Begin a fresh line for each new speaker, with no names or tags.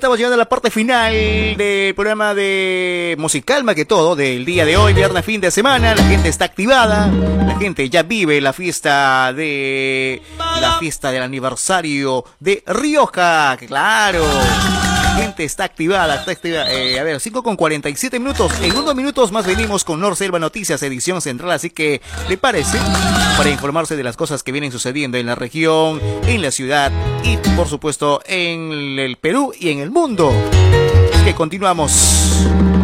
estamos llegando a la parte final del programa de musical, más que todo, del día de hoy, viernes, fin de semana. La gente está activada, la gente ya vive la fiesta del aniversario de Rioja, claro. La gente está activada, A ver, 5:47. En unos minutos más venimos con Norselva Noticias, edición central, así que, ¿le parece? Para informarse de las cosas que vienen sucediendo en la región, en la ciudad y, por supuesto, en el Perú y en el mundo. Es que continuamos.